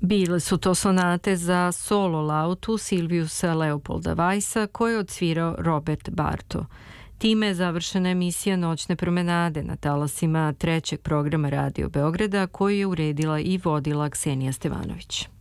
Bile su to sonate za solo lautu Silviusa Leopolda Weissa koje je odsvirao Robert Barto. Time je završena emisija Noćne promenade na talasima trećeg programa Radio Beograda koju je uredila i vodila Ksenija Stevanović.